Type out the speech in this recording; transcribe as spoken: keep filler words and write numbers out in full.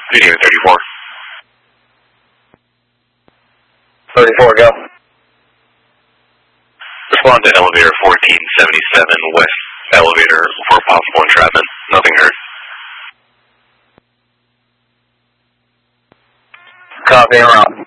Video thirty-four. thirty-four, go. Respond to elevator fourteen seventy-seven west elevator for possible entrapment. Nothing heard. Copy, around.